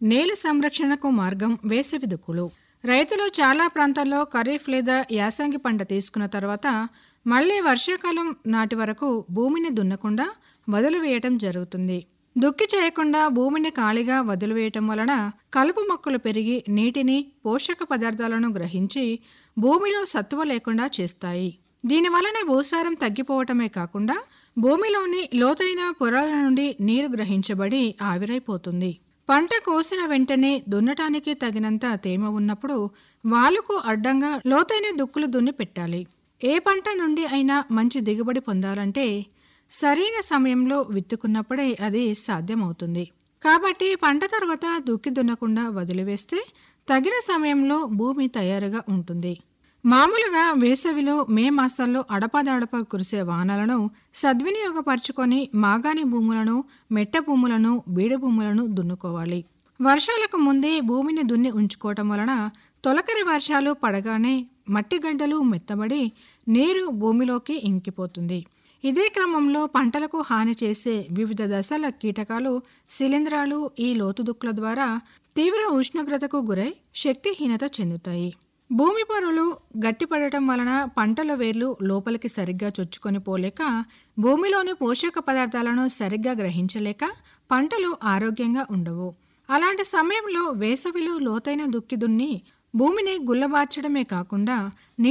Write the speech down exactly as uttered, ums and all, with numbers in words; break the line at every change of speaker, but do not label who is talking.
నేల సంరక్షణకు మార్గం వేసవి దుక్కులు. రైతులు చాలా ప్రాంతాల్లో ఖరీఫ్ లేదా యాసంగి పంట తీసుకున్న తర్వాత మళ్లీ వర్షాకాలం నాటి వరకు భూమిని దున్నకుండా వదిలివేయటం జరుగుతుంది. దుక్కి చేయకుండా భూమిని ఖాళీగా వదిలివేయటం వలన కలుపు మొక్కలు పెరిగి నీటిని, పోషక పదార్థాలను గ్రహించి భూమిలో సత్తువ లేకుండా చేస్తాయి. దీనివలన భూసారం తగ్గిపోవటమే కాకుండా భూమిలోని లోతైన పొరల నుండి నీరు గ్రహించబడి ఆవిరైపోతుంది. పంట కోసిన వెంటనే దున్నటానికి తగినంత తేమ ఉన్నప్పుడు వాలుకు అడ్డంగా లోతైన దుక్కులు దున్ని పెట్టాలి. ఏ పంట నుండి అయినా మంచి దిగుబడి పొందాలంటే సరైన సమయంలో విత్తుకున్నప్పుడే అది సాధ్యమవుతుంది. కాబట్టి పంట తర్వాత దుక్కి దున్నకుండా వదిలివేస్తే తగిన సమయంలో భూమి తయారుగా ఉంటుంది. మామూలుగా వేసవిలో మే మాసాల్లో అడపాదడపా కురిసే వానలను సద్వినియోగపరుచుకొని మాగాణి భూములను, మెట్ట భూములను, బీడు భూములను దున్నుకోవాలి. వర్షాలకు ముందే భూమిని దున్ని ఉంచుకోవటం వలన తొలకరి వర్షాలు పడగానే మట్టి గడ్డలు మెత్తబడి నీరు భూమిలోకి ఇంకిపోతుంది. ఇదే క్రమంలో పంటలకు హాని చేసే వివిధ దశల కీటకాలు, శిలీంధ్రాలు ఈ లోతుదుక్కుల ద్వారా తీవ్ర ఉష్ణోగ్రతకు గురై శక్తిహీనత చెందుతాయి. భూమి పొరలు గట్టిపడటం వలన పంటల వేర్లు లోపలికి సరిగ్గా చొచ్చుకొని పోలేక భూమిలోని పోషక పదార్థాలను సరిగ్గా గ్రహించలేక పంటలు ఆరోగ్యంగా ఉండవు. అలాంటి సమయంలో వేసవిలో లోతైన దుక్కి దున్ని భూమిని గుల్లబార్చడమే కాకుండా